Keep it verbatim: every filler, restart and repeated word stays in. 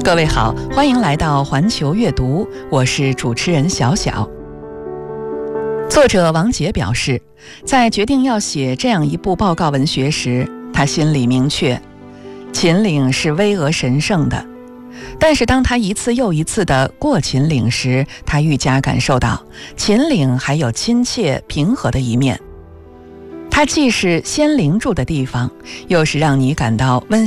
各位好，欢迎来到环球阅读，我是主持人小小。作者王杰表示，在决定要写这样一部报告文学时，他心里明确，秦岭是巍峨神圣的。但是当他一次又一次地过秦岭时，他愈加感受到秦岭还有亲切平和的一面。它既是仙灵住的地方，又是让你感到温